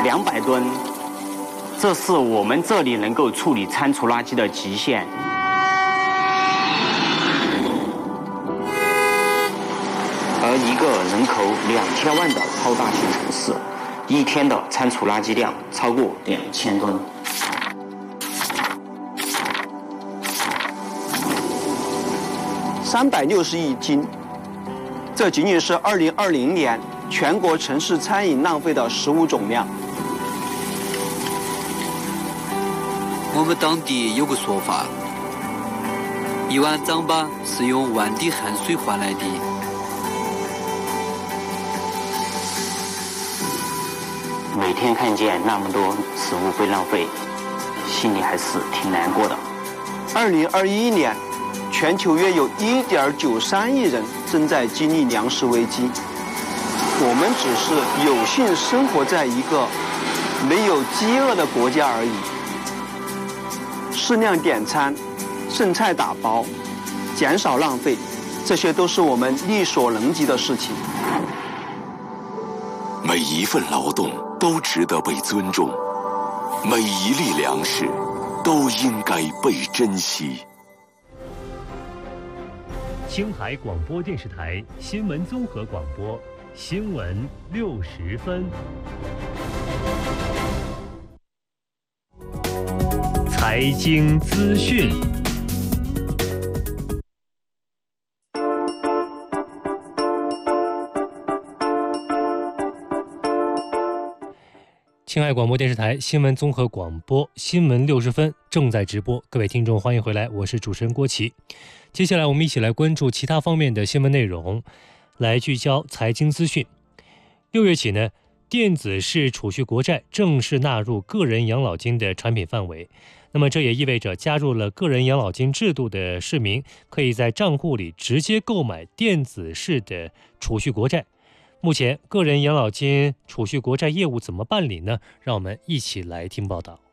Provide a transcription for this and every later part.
200吨，这是我们这里能够处理餐厨垃圾的极限。而一个人口2000万的超大型城市，一天的餐厨垃圾量超过2000吨。 360亿斤，这仅仅是2020年全国城市餐饮浪费的食物总量。 我们当地有个说法，一碗糌粑是用万滴汗水换来的。 每天看见那么多食物被浪费，心里还是挺难过的。 2021年，全球约有1.93亿人正在经历粮食危机。我们只是有幸生活在一个没有饥饿的国家而已。适量点餐、剩菜打包、减少浪费，这些都是我们力所能及的事情。 每一份劳动都值得被尊重，每一粒粮食都应该被珍惜。 青海广播电视台新闻综合广播，新闻60分。财经资讯。青海广播电视台新闻综合广播，新闻60分正在直播。各位听众，欢迎回来，我是主持人郭琦。接下来我们一起来关注其他方面的新闻内容，来聚焦财经资讯。6月起呢，电子式储蓄国债正式纳入个人养老金的产品范围。那么这也意味着加入了个人养老金制度的市民可以在账户里直接购买电子式的储蓄国债。目前个人养老金储蓄国债业务怎么办理呢？让我们一起来听报道。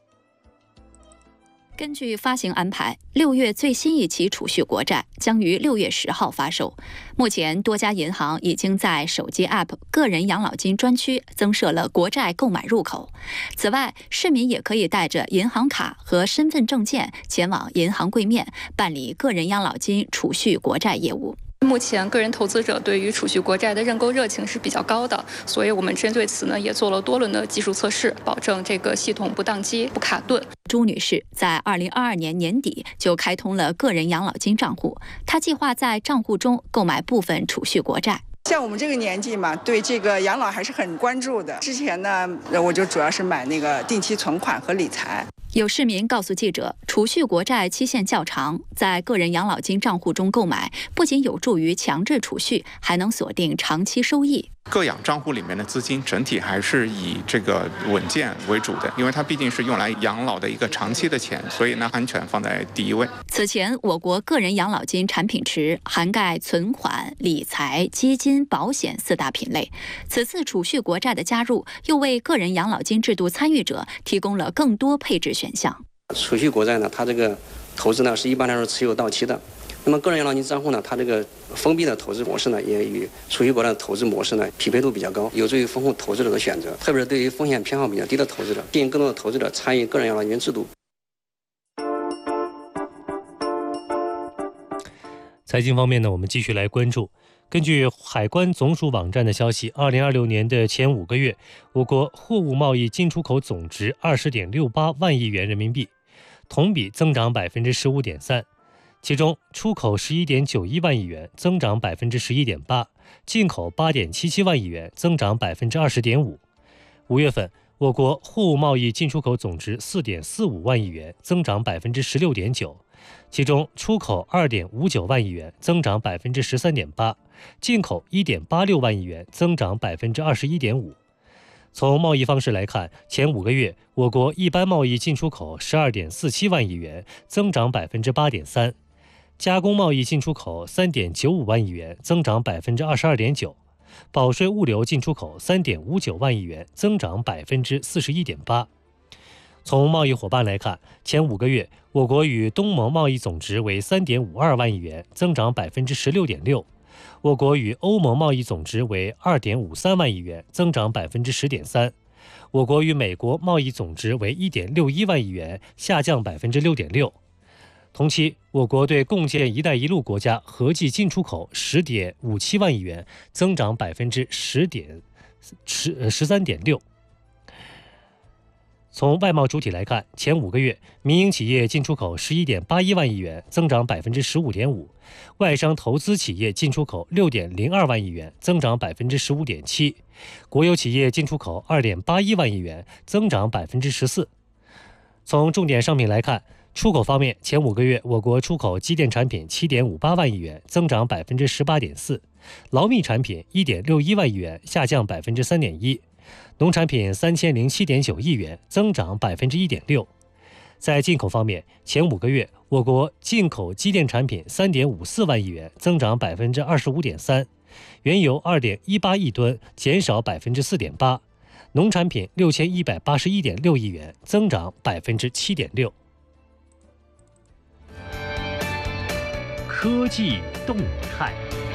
根据发行安排，6月最新一期储蓄国债将于6月10号发售。目前，多家银行已经在手机 App 个人养老金专区增设了国债购买入口。此外，市民也可以带着银行卡和身份证件前往银行柜面办理个人养老金储蓄国债业务。 目前个人投资者对于储蓄国债的认购热情是比较高的，所以我们针对此呢也做了多轮的技术测试，保证这个系统不宕机、不卡顿。 朱女士在2022年年底就开通了个人养老金账户，她计划在账户中购买部分储蓄国债。 像我们这个年纪嘛，对这个养老还是很关注的。之前呢，我就主要是买那个定期存款和理财。 有市民告诉记者，储蓄国债期限较长，在个人养老金账户中购买，不仅有助于强制储蓄，还能锁定长期收益。 个养账户里面的资金整体还是以这个稳健为主的，因为它毕竟是用来养老的一个长期的钱，所以呢，安全放在第一位。 此前，我国个人养老金产品池涵盖存款、理财、基金、保险4大品类。此次储蓄国债的加入，又为个人养老金制度参与者提供了更多配置选项。 储蓄国债呢，它这个投资呢是一般来说持有到期的。那么个人养老金账户呢，它这个封闭的投资模式呢，也与储蓄国债的投资模式呢匹配度比较高，有助于丰富投资者的选择，特别是对于风险偏好比较低的投资者，吸引更多的投资者参与个人养老金制度。 财经方面呢，我们继续来关注。根据海关总署网站的消息，2026年的前5个月，我国货物贸易进出口总值20.68万亿元人民币，同比增长15.3%。其中，出口11.91万亿元，增长11.8%；进口8.77万亿元，增长20.5%。5月份，我国货物贸易进出口总值4.45万亿元，增长16.9%。其中，出口2.59万亿元，增长13.8%；进口1.86万亿元，增长21.5%。从贸易方式来看，前5个月，我国一般贸易进出口12.47万亿元，增长8.3%；加工贸易进出口3.95万亿元，增长22.9%；保税物流进出口3.59万亿元，增长41.8%。从贸易伙伴来看，前5个月，我国与东盟贸易总值为3.52万亿元，增长16.6%；我国与欧盟贸易总值为2.53万亿元，增长10.3%； 我国与美国贸易总值为1.61万亿元，下降6.6%。同期，我国对共建“一带一路”国家合计进出口10.57万亿元，增长13.6%。从外贸主体来看，前5个月，民营企业进出口11.81万亿元，增长15.5%；外商投资企业进出口6.02万亿元，增长15.7%；国有企业进出口2.81万亿元，增长14%。从重点商品来看，出口方面，前5个月，我国出口机电产品7.58万亿元，增长18.4%；劳密产品1.61万亿元，下降3.1%。农产品3007.9亿元，增长1.6%。在进口方面，前5个月，我国进口机电产品3.54万亿元，增长25.3%；原油2.18亿吨，减少4.8%；农产品6181.6亿元，增长7.6%。 科技动态。